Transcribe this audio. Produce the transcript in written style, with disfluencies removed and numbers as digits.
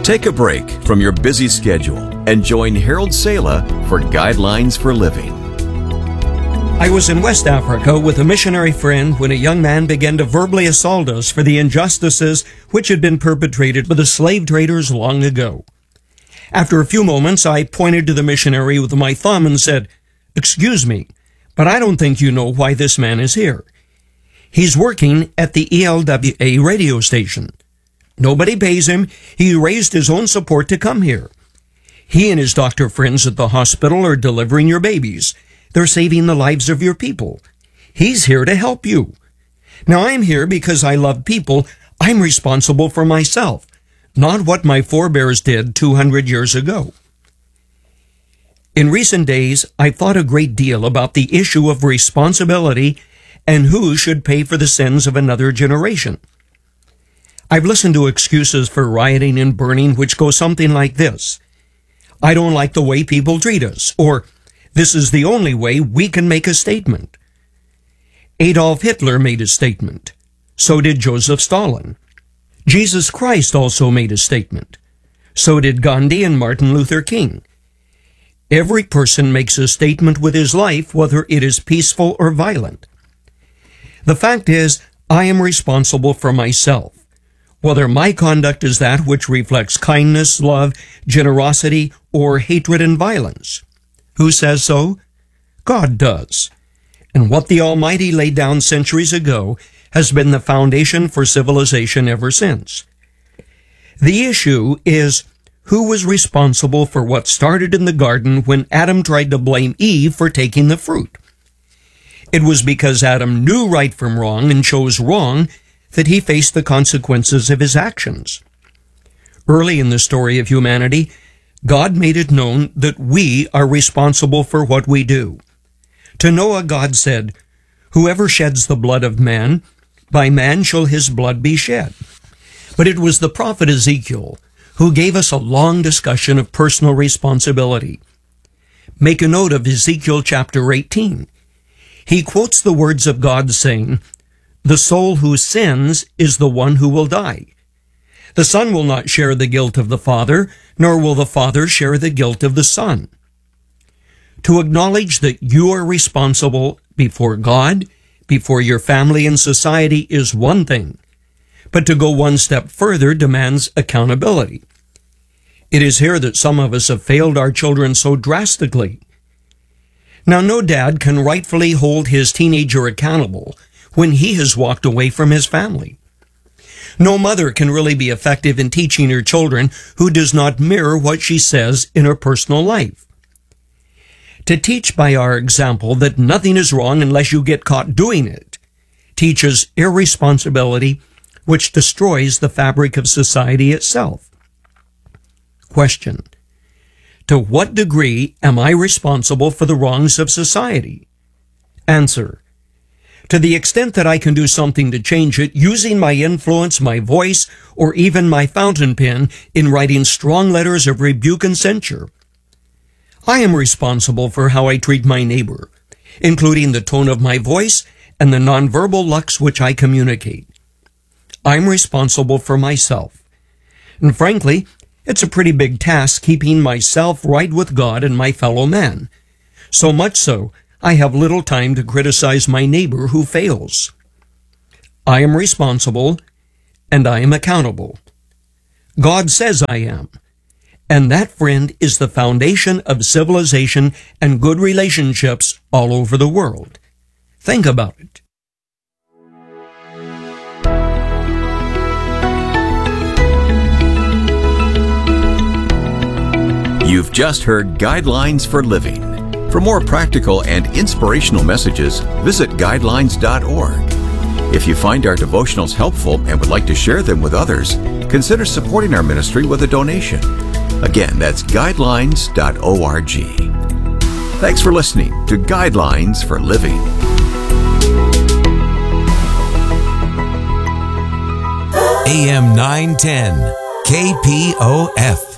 Take a break from your busy schedule and join Harold Sala for Guidelines for Living. I was in West Africa with a missionary friend when a young man began to verbally assault us for the injustices which had been perpetrated by the slave traders long ago. After a few moments, I pointed to the missionary with my thumb and said, "Excuse me, but I don't think you know why this man is here. He's working at the ELWA radio station. Nobody pays him. He raised his own support to come here. He and his doctor friends at the hospital are delivering your babies. They're saving the lives of your people. He's here to help you. Now I'm here because I love people. I'm responsible for myself, not what my forebears did 200 years ago." In recent days, I've thought a great deal about the issue of responsibility and who should pay for the sins of another generation. I've listened to excuses for rioting and burning which go something like this: "I don't like the way people treat us," or "This is the only way we can make a statement." Adolf Hitler made a statement. So did Joseph Stalin. Jesus Christ also made a statement. So did Gandhi and Martin Luther King. Every person makes a statement with his life, whether it is peaceful or violent. The fact is, I am responsible for myself, whether my conduct is that which reflects kindness, love, generosity, or hatred and violence. Who says so? God does. And what the Almighty laid down centuries ago has been the foundation for civilization ever since. The issue is, who was responsible for what started in the garden when Adam tried to blame Eve for taking the fruit? It was because Adam knew right from wrong and chose wrong that he faced the consequences of his actions. Early in the story of humanity, God made it known that we are responsible for what we do. To Noah, God said, "Whoever sheds the blood of man, by man shall his blood be shed." But it was the prophet Ezekiel who gave us a long discussion of personal responsibility. Make a note of Ezekiel chapter 18. He quotes the words of God saying, "The soul who sins is the one who will die. The son will not share the guilt of the father, nor will the father share the guilt of the son." To acknowledge that you are responsible before God, before your family and society is one thing, but to go one step further demands accountability. It is here that some of us have failed our children so drastically. Now, no dad can rightfully hold his teenager accountable when he has walked away from his family. No mother can really be effective in teaching her children who does not mirror what she says in her personal life. To teach by our example that nothing is wrong unless you get caught doing it teaches irresponsibility, which destroys the fabric of society itself. Question: to what degree am I responsible for the wrongs of society? Answer: to the extent that I can do something to change it using my influence, my voice, or even my fountain pen in writing strong letters of rebuke and censure. I am responsible for how I treat my neighbor, including the tone of my voice and the nonverbal lux which I communicate. I'm responsible for myself. And frankly, it's a pretty big task keeping myself right with God and my fellow man. So much so, I have little time to criticize my neighbor who fails. I am responsible, and I am accountable. God says I am. And that, friend, is the foundation of civilization and good relationships all over the world. Think about it. You've just heard Guidelines for Living. For more practical and inspirational messages, visit guidelines.org. If you find our devotionals helpful and would like to share them with others, consider supporting our ministry with a donation. Again, that's guidelines.org. Thanks for listening to Guidelines for Living. AM 910, KPOF.